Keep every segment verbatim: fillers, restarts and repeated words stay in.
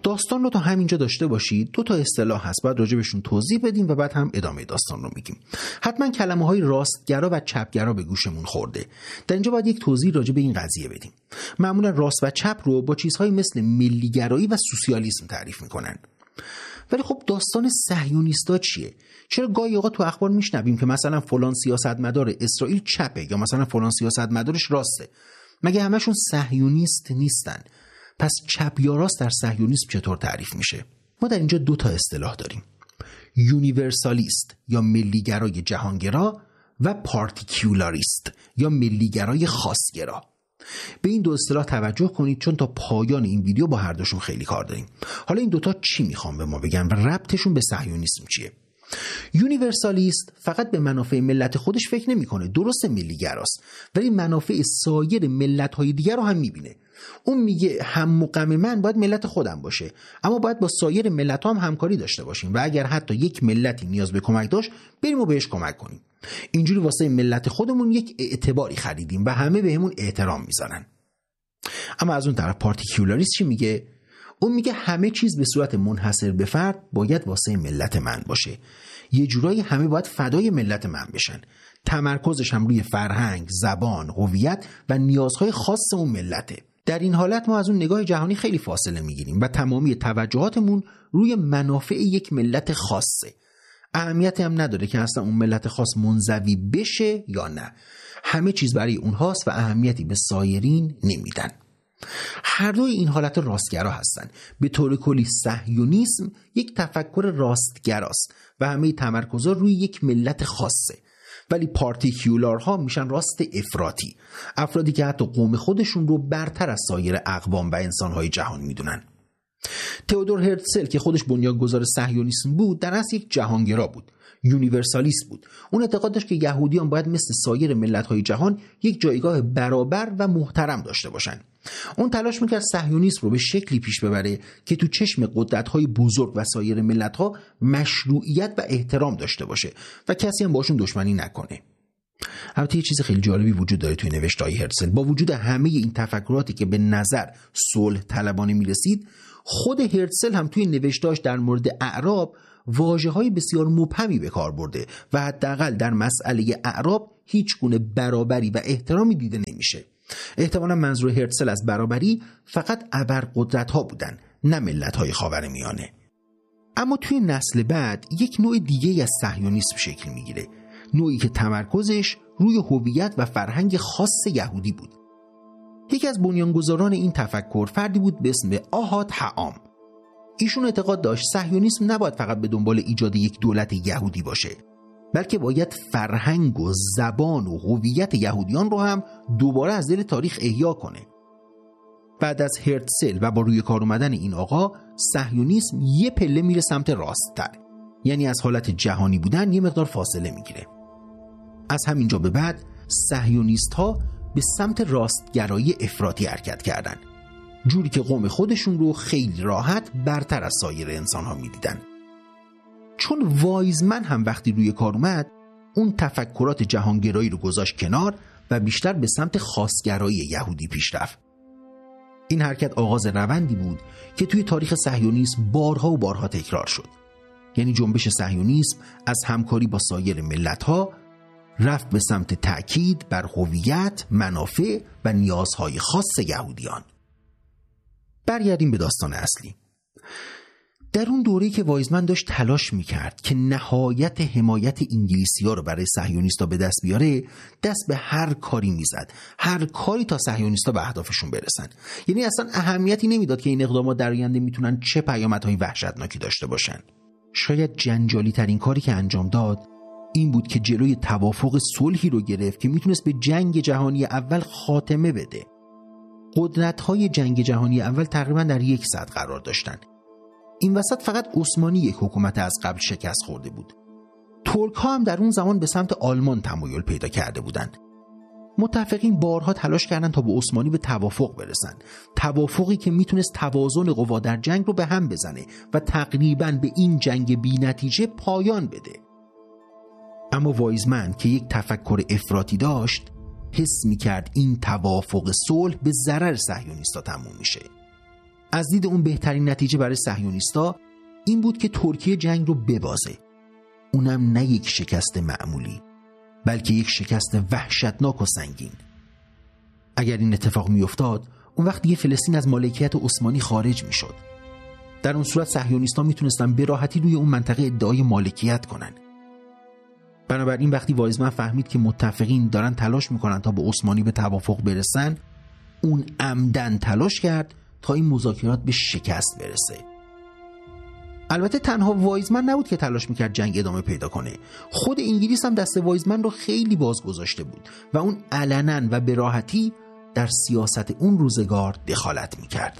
داستان رو تا همینجا داشته باشید. دو تا اصطلاح هست باید راجبشون توضیح بدیم و بعد هم ادامه داستان رو میگیم. حتما کلمه‌های راستگرا و چپگرا به گوشمون خورده. در اینجا باید یک توضیح راجب این قضیه بدیم. معمولا راست و چپ رو با چیزهایی مثل ملیگرایی و سوسیالیسم تعریف میکنن. ولی خب داستان صهیونیستا چیه؟ چرا گاهی اوقات تو اخبار میشنویم که مثلا فلان سیاستمدار اسرائیل چپه یا مثلا فلان سیاستمدارش راسته؟ مگه همشون صهیونیست نیستن؟ پس چپ یا راست در صهیونیسم چطور تعریف میشه؟ ما در اینجا دو تا اصطلاح داریم: یونیورسالیست یا ملیگرای جهانگرا و پارتیکولاریست یا ملیگرای خاصگرا. به این دو اصطلاح توجه کنید چون تا پایان این ویدیو با هر دوشون خیلی کار داریم. حالا این دوتا چی میخوام به ما بگن و ربطشون به صهیونیسم چیه؟ یونیورسالیست فقط به منافع ملت خودش فکر نمیکنه، درست ملیگراست، ولی منافع سایر ملت‌های دیگر رو هم میبینه. اون میگه هم و غم من باید ملت خودم باشه، اما باید با سایر ملت‌ها هم همکاری داشته باشیم و اگر حتی یک ملتی نیاز به کمک داشت بریم و بهش کمک کنیم. اینجوری واسه ملت خودمون یک اعتباری خریدیم و همه بهمون احترام میذارن. اما از اون طرف پارتیکولاریست چی میگه؟ اون میگه همه چیز به صورت منحصر به فرد باید واسه ملت من باشه. یه جورایی همه باید فدای ملت من بشن. تمرکزش هم روی فرهنگ، زبان، هویت و نیازهای خاص اون ملته. در این حالت ما از اون نگاه جهانی خیلی فاصله میگیریم و تمامی توجهاتمون روی منافع یک ملت خاصه. اهمیتی هم نداره که اصلا اون ملت خاص منزوی بشه یا نه. همه چیز برای اونهاست و اهمیتی به سایرین نمیدن. هر دوی این حالت راستگرا هستن. به طور کلی صهیونیسم یک تفکر راستگراست و همه تمرکزها روی یک ملت خاصه. ولی پارتیکولارها میشن راست افراطی، افرادی که حتی قوم خودشون رو برتر از سایر اقوام و انسانهای جهان میدونن. تئودور هرتزل که خودش بنیانگذار صهیونیسم بود در اصل یک جهانگرا بود، یونیورسالیست بود. اون اعتقاد داشت که یهودیان باید مثل سایر ملت‌های جهان یک جایگاه برابر و محترم داشته باشن. اون تلاش میکرد صهیونیسم رو به شکلی پیش ببره که تو چشم قدرت‌های بزرگ و سایر ملت‌ها مشروعیت و احترام داشته باشه و کسی هم باشون دشمنی نکنه. البته یه چیز خیلی جالبی وجود داره توی نوشته‌های هرتزل. با وجود همه این تفکراتی که به نظر صلح طلبانه میرسید، خود هرتزل هم توی نوشته‌اش در مورد اعراب واژه‌های بسیار مبهمی به کار برده و حداقل در مسئله اعراب هیچ گونه برابری و احترامی دیده نمیشه. احتمالاً منظور هرتزل از برابری فقط ابرقدرت‌ها بودن، نه ملت‌های خاورمیانه. اما توی نسل بعد یک نوع دیگه از صهیونیسم شکل میگیره، نوعی که تمرکزش روی هویت و فرهنگ خاص یهودی بود. یکی از بنیانگذاران این تفکر فردی بود به اسم آهاد هعام. ایشون اعتقاد داشت صهیونیسم نباید فقط به دنبال ایجاد یک دولت یهودی باشه، بلکه باید فرهنگ و زبان و هویت یهودیان رو هم دوباره از دل تاریخ احیا کنه. بعد از هرتزل و با روی کار اومدن این آقا، صهیونیسم یه پله میره سمت راست‌تر، یعنی از حالت جهانی بودن یه مقدار فاصله میگیره. از همینجا به بعد صهیونیست ها به سمت راستگرایی افراطی حرکت کردن، جوری که قوم خودشون رو خیلی راحت برتر از سایر انسان ها میدیدن. چون وایزمن هم وقتی روی کار اومد، اون تفکرات جهانگرایی رو گذاشت کنار و بیشتر به سمت خاصگرایی یهودی پیش رفت. این حرکت آغاز روندی بود که توی تاریخ صهیونیسم بارها و بارها تکرار شد. یعنی جنبش صهیونیسم از همکاری با سایر ملت‌ها رفت به سمت تأکید بر هویت، منافع و نیازهای خاص یهودیان. برگردیم به داستان اصلی. در اون دوره‌ای که وایزمن داشت تلاش میکرد که نهایت حمایت انگلیسی‌ها رو برای صهیونیست‌ها به دست بیاره، دست به هر کاری میزد، هر کاری تا صهیونیست‌ها به اهدافشون برسن. یعنی اصلا اهمیتی نمیداد که این اقدامات در آینده میتونن چه پیامدهای وحشتناکی داشته باشن. شاید جنجالی ترین کاری که انجام داد این بود که جلوی توافق صلحی رو گرفت که میتونست به جنگ جهانی اول خاتمه بده. قدرت‌های جنگ جهانی اول تقریبا در یک سد قرار داشتن. این وسط فقط عثمانی یک حکومت از قبل شکست خورده بود. ترک ها هم در اون زمان به سمت آلمان تمایل پیدا کرده بودند. متفقین بارها تلاش کردند تا با عثمانی به توافق برسن، توافقی که میتونست توازن قوا در جنگ رو به هم بزنه و تقریبا به این جنگ بی نتیجه پایان بده. اما وایزمن که یک تفکر افراطی داشت، حس میکرد این توافق صلح به ضرر صهیونیست‌ها تموم میشه. از دید اون بهترین نتیجه برای صهیونیست‌ها این بود که ترکیه جنگ رو ببازه، اونم نه یک شکست معمولی بلکه یک شکست وحشتناک و سنگین. اگر این اتفاق میافتاد اون وقت دیگه فلسطین از مالکیت عثمانی خارج میشد. در اون صورت صهیونیست‌ها میتونستن به راحتی روی اون منطقه ادعای مالکیت کنن. بنابراین وقتی وایزمن فهمید که متفقین دارن تلاش میکنن تا با عثمانی به توافق برسن، اون عمدن تلاش کرد تا این مذاکرات به شکست برسه. البته تنها وایزمن نبود که تلاش میکرد جنگ ادامه پیدا کنه. خود انگلیس هم دست وایزمن رو خیلی باز گذاشته بود و اون علنا و به راحتی در سیاست اون روزگار دخالت میکرد.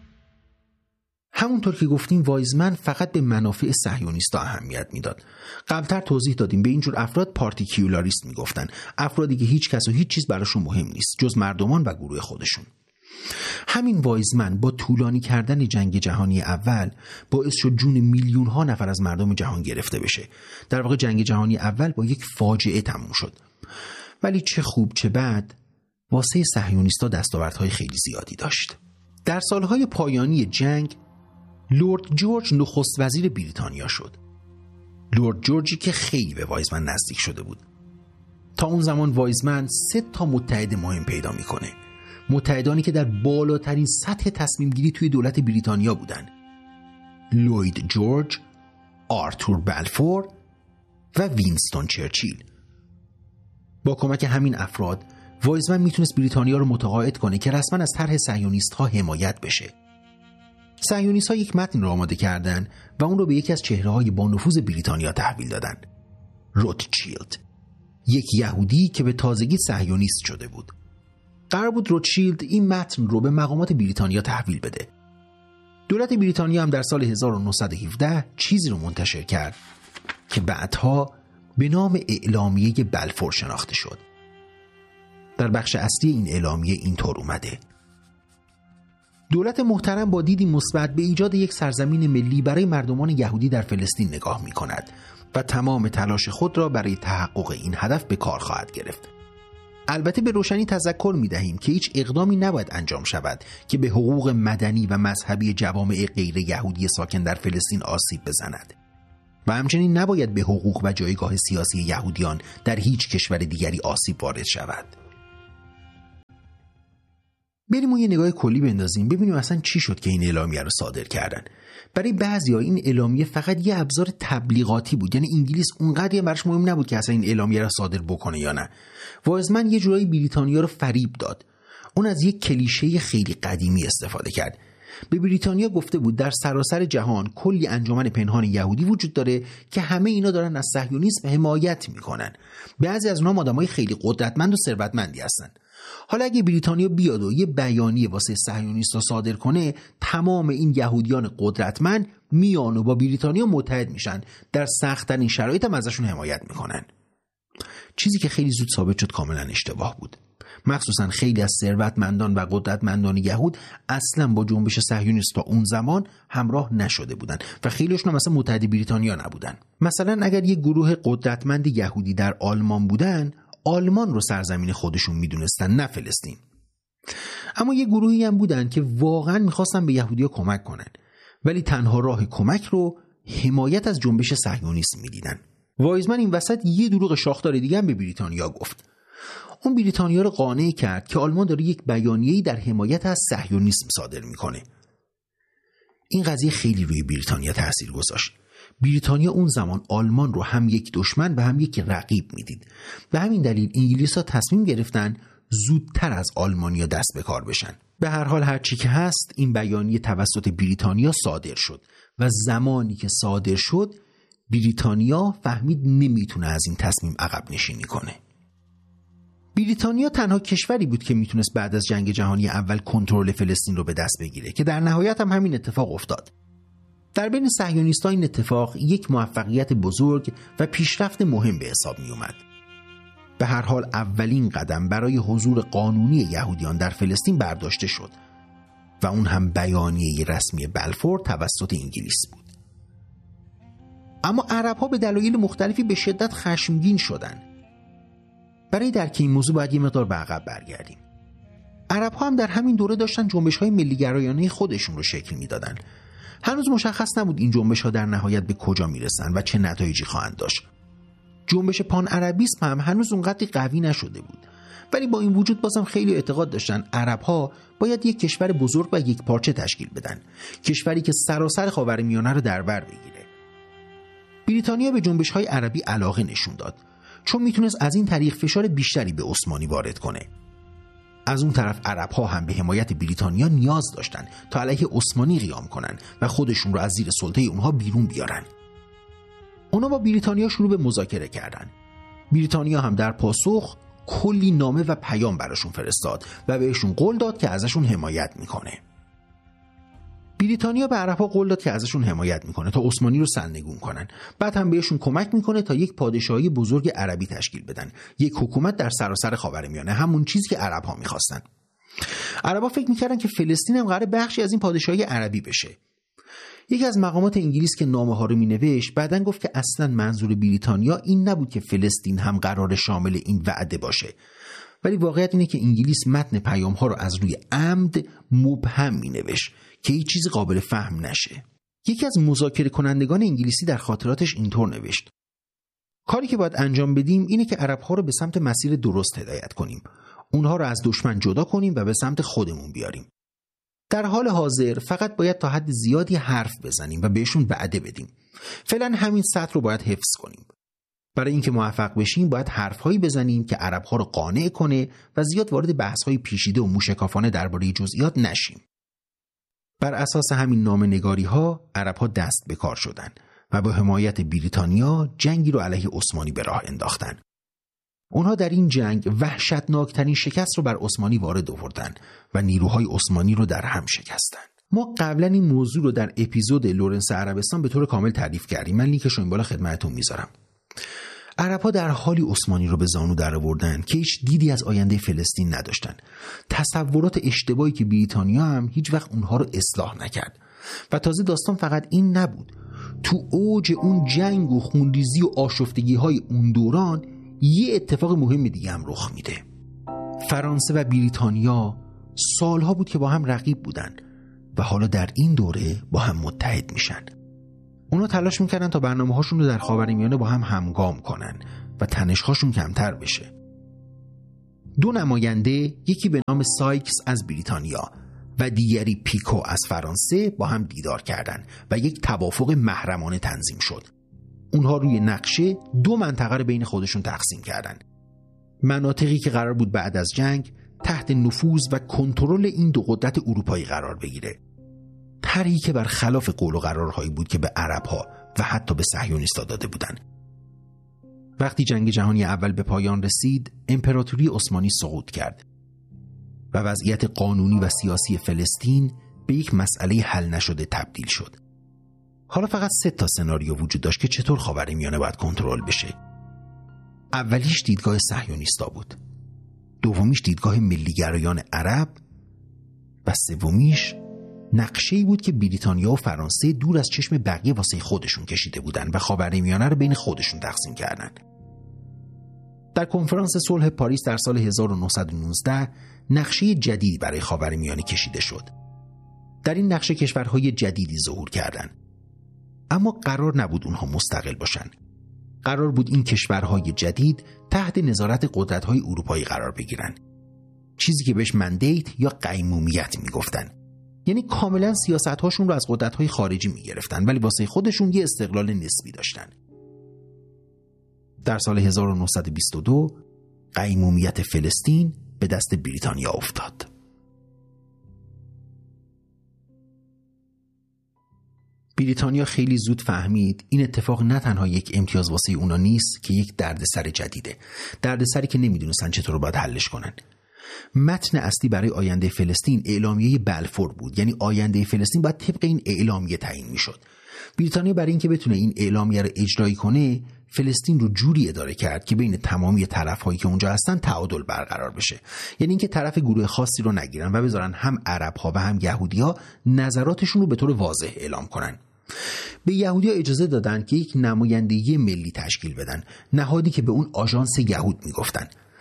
همونطور که گفتیم وایزمن فقط به منافع صهیونیست‌ها اهمیت میداد. قبلتر توضیح دادیم به اینجور افراد پارتیکیولاریست میگفتن، افرادی که هیچ کس و هیچ چیز براشون مهم نیست جز مردمان و گروه خودشون. همین وایزمن با طولانی کردن جنگ جهانی اول باعث شد جون میلیون ها نفر از مردم جهان گرفته بشه. در واقع جنگ جهانی اول با یک فاجعه تموم شد. ولی چه خوب چه بد واسه صهیونیست‌ها دستاوردهای خیلی زیادی داشت. در سالهای پایانی جنگ لورد جورج نخست وزیر بریتانیا شد. لورد جورجی که خیلی به وایزمن نزدیک شده بود. تا اون زمان وایزمن سه تا متحد مهم پیدا میکنه. متحدانی که در بالاترین سطح تصمیم گیری توی دولت بریتانیا بودن: لوید جورج، آرتور بلفور و وینستون چرچیل. با کمک همین افراد وایزمن میتونست بریتانیا رو متقاعد کنه که رسما از طرح صهیونیست‌ها حمایت بشه. صهیونیست‌ها یک متن رو آماده کردن و اون رو به یکی از چهره‌های با نفوذ بریتانیا تحویل دادن: روتشیلد، یک یهودی که به تازگی صهیونیست شده بود. قرار بود روتشیلد این متن رو به مقامات بریتانیا تحویل بده. دولت بریتانیا هم در سال هزار و نهصد و هفده چیزی رو منتشر کرد که بعدها به نام اعلامیه بلفور شناخته شد. در بخش اصلی این اعلامیه اینطور اومده: دولت محترم با دیدی مثبت به ایجاد یک سرزمین ملی برای مردمان یهودی در فلسطین نگاه می‌کند و تمام تلاش خود را برای تحقق این هدف به کار خواهد گرفت. البته به روشنی تذکر می‌دهیم که هیچ اقدامی نباید انجام شود که به حقوق مدنی و مذهبی جوامع غیر یهودی ساکن در فلسطین آسیب بزند و همچنین نباید به حقوق و جایگاه سیاسی یهودیان در هیچ کشور دیگری آسیب وارد شود. بریم و یه نگاه کلی بندازیم ببینیم اصلا چی شد که این اعلامیه رو صادر کردن. برای بعضیا این اعلامیه فقط یه ابزار تبلیغاتی بود، یعنی انگلیس اونقدر براش مهم نبود که اصلا این اعلامیه رو صادر بکنه یا نه. وایزمن یه جورایی بریتانیا رو فریب داد. اون از یک کلیشه خیلی قدیمی استفاده کرد. به بریتانیا گفته بود در سراسر جهان کلی انجمن پنهان یهودی وجود داره که همه اینا دارن از صهیونیسم حمایت میکنن. بعضی از اونها آدمای خیلی قدرتمند و ثروتمندی هستن. حالا اگه بریتانیا بیاد و یه بیانیه واسه صهیونیست‌ها صادر کنه، تمام این یهودیان قدرتمند میان و با بریتانیا متحد میشن، در سخت‌ترین شرایط هم ازشون حمایت میکنن. چیزی که خیلی زود ثابت شد کاملا اشتباه بود. مخصوصا خیلی از ثروتمندان و قدرتمندان یهود اصلا با جنبش صهیونیست تا اون زمان همراه نشده بودن و خیلیشون هم مثلا متحد بریتانیا نبودن. مثلا اگر یه گروه قدرتمند یهودی در آلمان بودن، آلمان رو سرزمین خودشون میدونستن، نه فلسطین. اما یه گروهی هم بودن که واقعا میخواستن به یهودی‌ها کمک کنن، ولی تنها راه کمک رو حمایت از جنبش صهیونیسم میدیدن. وایزمن این وسط یه دروغ شاخدار دیگه هم به بریتانیا گفت. اون بریتانیا رو قانع کرد که آلمان داره یک بیانیه‌ای در حمایت از صهیونیسم صادر میکنه. این قضیه خیلی روی بریتانیا تاثیر گذاشت. بریتانیا اون زمان آلمان رو هم یک دشمن و هم یک رقیب میدید. به همین دلیل انگلیس‌ها تصمیم گرفتن زودتر از آلمانیا دست به کار بشن. به هر حال هر چی که هست این بیانیه توسط بریتانیا صادر شد و زمانی که صادر شد بریتانیا فهمید نمیتونه از این تصمیم عقب نشینی کنه. بریتانیا تنها کشوری بود که میتونست بعد از جنگ جهانی اول کنترل فلسطین رو به دست بگیره که در نهایت هم همین اتفاق افتاد. در بین صهیونیست‌ها این اتفاق یک موفقیت بزرگ و پیشرفت مهم به حساب می اومد. به هر حال اولین قدم برای حضور قانونی یهودیان در فلسطین برداشته شد و اون هم بیانیه رسمی بلفور توسط انگلیس بود. اما عرب‌ها به دلایل مختلفی به شدت خشمگین شدند. برای درک این موضوع باید یه مقدار به عقب برگردیم. عرب‌ها هم در همین دوره داشتن جنبش‌های ملی‌گرایانه خودشون رو شکل میدادن. هنوز مشخص نبود این جنبش‌ها در نهایت به کجا میرسن و چه نتایجی خواهند داشت. جنبش پان عربیسم هم هنوز اونقدر قوی نشده بود، ولی با این وجود بازم خیلی اعتقاد داشتن عرب‌ها باید یک کشور بزرگ و یک پارچه تشکیل بدن، کشوری که سراسر خاورمیانه رو در بر بگیره. بریتانیا به جنبش‌های عربی علاقه نشون داد، چون میتونست از این طریق فشار بیشتری به عثمانی وارد کنه. از اون طرف عرب‌ها هم به حمایت بریتانیا نیاز داشتن تا علیه عثمانی قیام کنن و خودشون رو از زیر سلطه اونها بیرون بیارن. اونا با بریتانیا شروع به مذاکره کردن. بریتانیا هم در پاسخ کلی نامه و پیام براشون فرستاد و بهشون قول داد که ازشون حمایت میکنه. بریتانیا به عرب‌ها قول داد که ازشون حمایت میکنه تا عثمانی رو سرنگون کنن. بعد هم بهشون کمک میکنه تا یک پادشاهی بزرگ عربی تشکیل بدن، یک حکومت در سراسر خاورمیانه، همون چیزی که عرب‌ها میخواستن. عرب‌ها فکر میکردن که فلسطین هم قراره بخشی از این پادشاهی عربی بشه. یکی از مقامات انگلیس که نامه ها رو مینوشت بعدن گفت که اصلا منظور بریتانیا این نبود که فلسطین هم قرار شامل این وعده باشه، ولی واقعیت اینه که انگلیس متن پیام ها رو از روی عمد مبهم مینوشت که هیچ چیز قابل فهم نشه. یکی از مذاکره کنندگان انگلیسی در خاطراتش اینطور نوشت: کاری که باید انجام بدیم اینه که عرب ها رو به سمت مسیر درست هدایت کنیم، اونها رو از دشمن جدا کنیم و به سمت خودمون بیاریم. در حال حاضر فقط باید تا حد زیادی حرف بزنیم و بهشون وعده بدیم. فعلا همین سطح رو باید حفظ کنیم. برای اینکه موفق بشیم باید حرفهایی بزنیم که عرب‌ها رو قانع کنه و زیاد وارد بحث‌های پیچیده و موشکافانه درباره جزئیات نشیم. بر اساس همین نامه‌نگاری‌ها عرب‌ها دست به کار شدن و با حمایت بریتانیا جنگی رو علیه عثمانی به راه انداختن. اونها در این جنگ وحشتناکترین شکست رو بر عثمانی وارد آوردن و نیروهای عثمانی رو در هم شکستن. ما قبلا این موضوع رو در اپیزود لورنس عربستان به طور کامل تعریف کردیم. من لینکش رو این بالا خدمتتون میذارم. عرب‌ها در حالی عثمانی رو به زانو در آوردن که هیچ دیدی از آینده فلسطین نداشتن. تصورات اشتباهی که بریتانیا هم هیچ وقت اونها رو اصلاح نکرد. و تازه داستان فقط این نبود. تو اوج اون جنگ و خونریزی و آشفتگی‌های اون دوران یه اتفاق مهم دیگه هم رخ میده. فرانسه و بریتانیا سالها بود که با هم رقیب بودن و حالا در این دوره با هم متحد میشن. اونا تلاش میکردن تا برنامه‌هاشون رو در خاورمیانه با هم همگام کنن و تنش‌هاشون کمتر بشه. دو نماینده، یکی به نام سایکس از بریتانیا و دیگری پیکو از فرانسه، با هم دیدار کردن و یک توافق محرمانه تنظیم شد. اونها روی نقشه دو منطقه رو بین خودشون تقسیم کردن. مناطقی که قرار بود بعد از جنگ تحت نفوذ و کنترل این دو قدرت اروپایی قرار بگیره. طرحی که برخلاف قول و قرارهایی بود که به عرب‌ها و حتی به صهیونیست‌ها داده بودن. وقتی جنگ جهانی اول به پایان رسید، امپراتوری عثمانی سقوط کرد و وضعیت قانونی و سیاسی فلسطین به یک مسئله حل نشده تبدیل شد. حالا فقط سه تا سناریو وجود داشت که چطور خاورمیانه باید کنترل بشه. اولیش دیدگاه صهیونیستا بود، دومیش دیدگاه ملی‌گرایان عرب و سومیش نقشه‌ای بود که بریتانیا و فرانسه دور از چشم بقیه واسه خودشون کشیده بودن و خاورمیانه رو بین خودشون تقسیم کردن. در کنفرانس صلح پاریس در سال هزار و نهصد و نوزده نقشه جدیدی برای خاورمیانه کشیده شد. در این نقشه کشورهای جدیدی ظهور کردند. اما قرار نبود اونها مستقل باشن. قرار بود این کشورهای جدید تحت نظارت قدرت‌های اروپایی قرار بگیرن. چیزی که بهش مندیت یا قیمومیت میگفتن. یعنی کاملا سیاست‌هاشون رو از قدرت‌های خارجی میگرفتن ولی واسه خودشون یه استقلال نسبی داشتن. در سال هزار و نهصد و بیست و دو قیمومیت فلسطین به دست بریتانیا افتاد. بریتانیا خیلی زود فهمید این اتفاق نه تنها یک امتیاز واسه اونا نیست که یک دردسر جدیده. دردسری که نمیدونستن چطور باید حلش کنن. متن اصلی برای آینده فلسطین اعلامیه بلفور بود. یعنی آینده فلسطین باید طبق این اعلامیه تعیین میشد. بریتانیا برای اینکه بتونه این اعلامیه رو اجرایی کنه فلسطین رو جوری اداره کرد که بین تمامی طرف‌هایی که اونجا هستن تعادل برقرار بشه. یعنی اینکه طرف گروه خاصی رو نگیرن و بذارن هم عرب‌ها و هم یهودی‌ها نظراتشون رو به طور واضح اعلام کنن. به یهودی‌ها اجازه دادن که یک نمایندگی ملی تشکیل بدن، نهادی که به اون آژانس یهود میگفتن.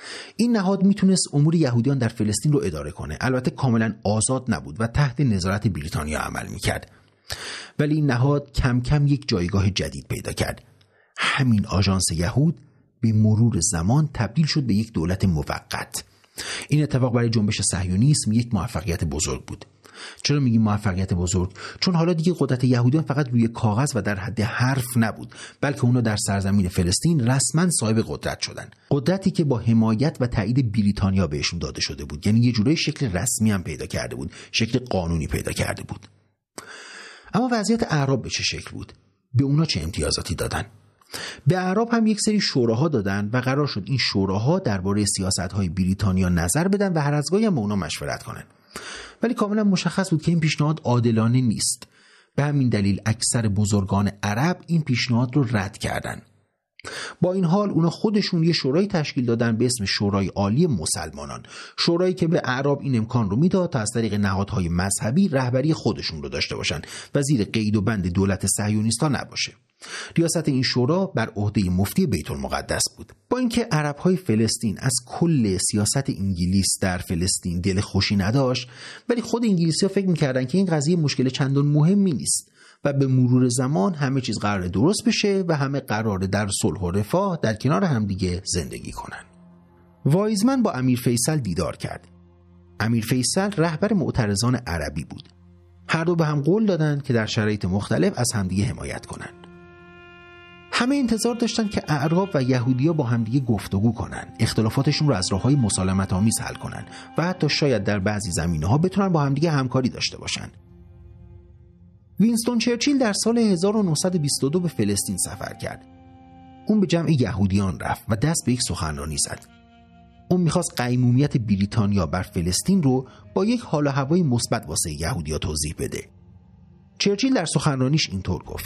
این نهاد میتونست امور یهودیان در فلسطین رو اداره کنه، البته کاملا آزاد نبود و تحت نظارت بریتانیا عمل میکرد. ولی این نهاد کم کم یک جایگاه جدید پیدا کرد. همین آژانس یهود به مرور زمان تبدیل شد به یک دولت موقت. این اتفاق برای جنبش صهیونیسم یک موفقیت بزرگ بود. چرا میگیم موفقیت بزرگ؟ چون حالا دیگه قدرت یهودیان فقط روی کاغذ و در حد حرف نبود، بلکه اونا در سرزمین فلسطین رسما صاحب قدرت شدن. قدرتی که با حمایت و تایید بریتانیا بهشون داده شده بود. یعنی یه جورای شکل رسمی هم پیدا کرده بود، شکل قانونی پیدا کرده بود. اما وضعیت اعراب به چه شکل بود؟ به اونا چه امتیازاتی دادن؟ به اعراب هم یک سری شوراها دادن و قرار شد این شوراها درباره سیاست‌های بریتانیا نظر بدن و هر از گاهی هم با اونا مشورت کنن. ولی کاملا مشخص بود که این پیشنهاد عادلانه نیست. به همین دلیل اکثر بزرگان عرب این پیشنهاد رو رد کردن. با این حال اونا خودشون یه شورای تشکیل دادن به اسم شورای عالی مسلمانان، شورایی که به اعراب این امکان رو میداد تا از طریق نهادهای مذهبی رهبری خودشون رو داشته باشن و زیر قید و بند دولت صهیونیست‌ها نباشه. ریاست این شورا بر عهده مفتی بیت المقدس بود. با اینکه عرب‌های فلسطین از کل سیاست انگلیس در فلسطین دل خوشی نداشت، ولی خود انگلیسی‌ها فکر می‌کردن که این قضیه مشکل چندان مهمی نیست و به مرور زمان همه چیز قراره درست بشه و همه قراره در صلح و رفاه در کنار همدیگه زندگی کنن. وایزمن با امیر فیصل دیدار کرد. امیر فیصل رهبر معترضان عربی بود. هر دو به هم قول دادن که در شرایط مختلف از همدیگه حمایت کنن. همه انتظار داشتن که اعراب و یهودی‌ها با همدیگه گفتگو کنن، اختلافاتشون رو از راه‌های مسالمت‌آمیز حل کنن و حتی شاید در بعضی زمینه‌ها بتونن با همدیگه همکاری داشته باشن. وینستون چرچیل در سال هزار و نهصد و بیست و دو به فلسطین سفر کرد. اون به جمع یهودیان رفت و دست به یک سخنرانی زد. اون می‌خواست قیمومیت بریتانیا بر فلسطین رو با یک حال و هوای مثبت واسه یهودی‌ها توضیح بده. چرچیل در سخنرانیش اینطور گفت: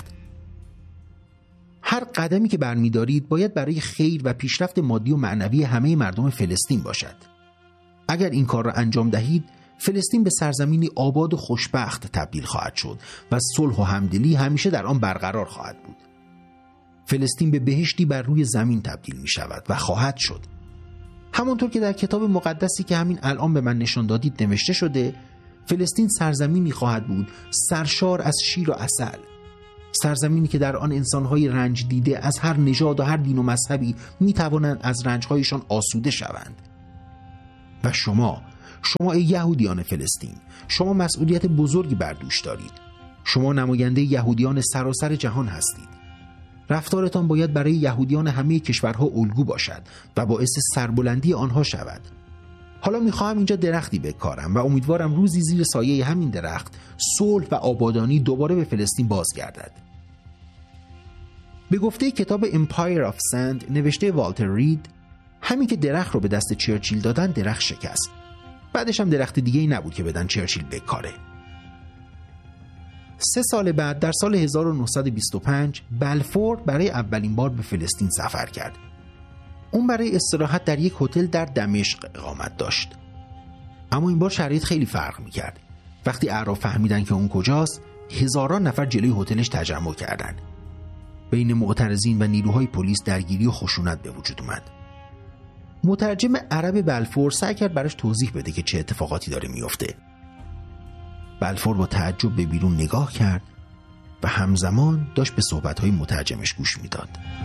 هر قدمی که برمی‌دارید باید برای خیر و پیشرفت مادی و معنوی همه مردم فلسطین باشد. اگر این کار را انجام دهید، فلسطین به سرزمینی آباد و خوشبخت تبدیل خواهد شد و صلح و همدلی همیشه در آن برقرار خواهد بود. فلسطین به بهشتی بر روی زمین تبدیل می شود و خواهد شد. همانطور که در کتاب مقدسی که همین الان به من نشان دادید نوشته شده، فلسطین سرزمینی خواهد بود سرشار از شیر و عسل. سرزمینی که در آن انسان‌های رنج دیده از هر نژاد و هر دین و مذهبی می توانند از رنج‌هایشان آسوده شوند. و شما شما ای یهودیان فلسطین، شما مسئولیت بزرگی بر دوش دارید. شما نماینده یهودیان سراسر جهان هستید. رفتارتان باید برای یهودیان همه کشورها الگو باشد و باعث سربلندی آنها شود. حالا میخواهم اینجا درختی بکارم و امیدوارم روزی زیر سایه همین درخت صلح و آبادانی دوباره به فلسطین بازگردد. به گفته کتاب Empire of Sand نوشته والتر رید، همین که درخت رو به دست چرچیل دادن درخت شکست. بعدش هم درخت دیگه‌ای نبود که بدن چرچیل بکاره. سه سال بعد در سال هزار و نهصد و بیست و پنج بلفور برای اولین بار به فلسطین سفر کرد. اون برای استراحت در یک هتل در دمشق اقامت داشت. اما این بار شرایط خیلی فرق می‌کرد. وقتی اعراب فهمیدن که اون کجاست، هزاران نفر جلوی هتلش تجمع کردند. بین معترضین و نیروهای پلیس درگیری و خشونت به وجود اومد. مترجم عرب بلفور سعی کرد براش توضیح بده که چه اتفاقاتی داره میفته. بلفور با تعجب به بیرون نگاه کرد و همزمان داشت به صحبت‌های مترجمش گوش میداد.